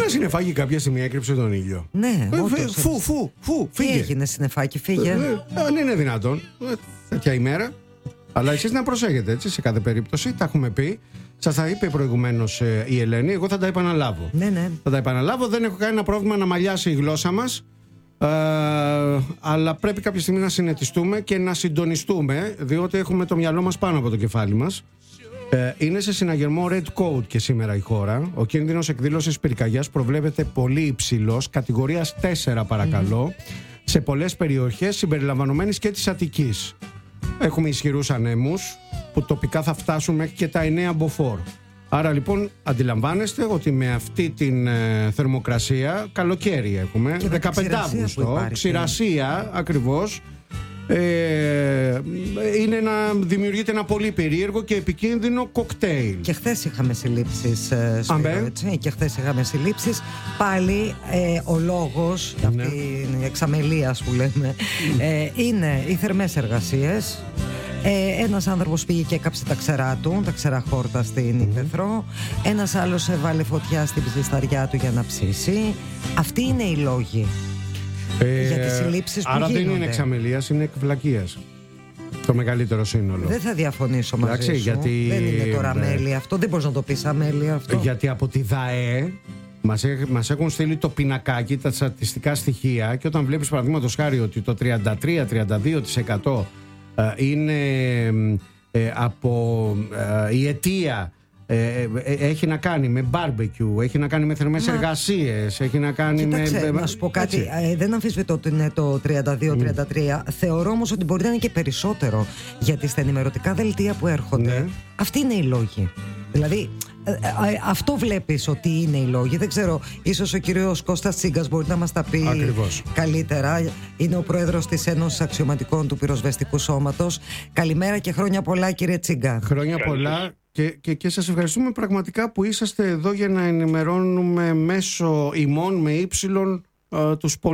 Ένα συννεφάκι κάποια στιγμή έκρυψε τον ήλιο. Ναι, φου, τι φύγε. έγινε, συννεφάκι, φύγε. Αν είναι δυνατόν, τέτοια ημέρα. Αλλά εσείς να προσέχετε, έτσι, σε κάθε περίπτωση. Τα έχουμε πει. Σας τα είπε προηγουμένως η Ελένη. Εγώ θα τα επαναλάβω. Ναι. Θα τα επαναλάβω. Δεν έχω κανένα πρόβλημα να μαλλιάσει η γλώσσα μας. Αλλά πρέπει κάποια στιγμή να συνετιστούμε και να συντονιστούμε, διότι έχουμε το μυαλό μας πάνω από το κεφάλι μας. Είναι σε συναγερμό Red Code και σήμερα η χώρα. Ο κίνδυνος εκδήλωσης πυρκαγιάς προβλέπεται πολύ υψηλός, κατηγορίας 4 παρακαλώ, σε πολλές περιοχές συμπεριλαμβανομένης και της Αττικής. Έχουμε ισχυρούς ανέμους που τοπικά θα φτάσουν μέχρι και τα 9 μποφόρ. Άρα λοιπόν αντιλαμβάνεστε ότι με αυτή την θερμοκρασία, καλοκαίρι έχουμε, 15 Αύγουστο, ξηρασία ακριβώς, δημιουργείται ένα πολύ περίεργο και επικίνδυνο κοκτέιλ. Και χθες είχαμε συλλήψεις, έτσι, και χθες είχαμε συλλήψεις. Πάλι ο λόγος, αυτή η εξαμελία που λέμε, είναι οι θερμές εργασίες. Ένας άνθρωπος πήγε και έκαψε τα ξερά του, τα ξερά χόρτα στην Ηπεθρό. Ένας άλλος έβαλε φωτιά στην ψισταριά του για να ψήσει. Αυτοί είναι οι λόγοι για τις συλλήψεις που γίνονται. Άρα δεν είναι εξαμελίας, είναι εκβλακίας το μεγαλύτερο σύνολο. Δεν θα διαφωνήσω μαζί σου. Γιατί δεν είναι τώρα αμέλεια αυτό. Δεν μπορείς να το πεις αμέλεια αυτό. Γιατί από τη ΔΑΕ μας έχουν στείλει το πινακάκι, τα στατιστικά στοιχεία, και όταν βλέπεις παραδείγματος χάρη ότι το 33-32% είναι από η αιτία έχει να κάνει με barbecue, έχει να κάνει με θερμές εργασίες, έχει να κάνει να σου πω κάτι, δεν αμφισβητώ ότι είναι το 32-33. Θεωρώ όμως ότι μπορεί να είναι και περισσότερο, γιατί στα ενημερωτικά δελτία που έρχονται, αυτοί είναι οι λόγοι. Δηλαδή αυτό βλέπεις ότι είναι οι λόγοι. Δεν ξέρω, ίσως ο κύριος Κώστας Τσίγκας μπορεί να μας τα πει καλύτερα. Είναι ο πρόεδρος της Ένωσης Αξιωματικών του Πυροσβεστικού Σώματος. Καλημέρα και χρόνια πολλά, κύριε Τσίγκα. Χρόνια πολλά και σας ευχαριστούμε πραγματικά που είσαστε εδώ για να ενημερώνουμε μέσω ημών με ύψιλον τους πολίτες.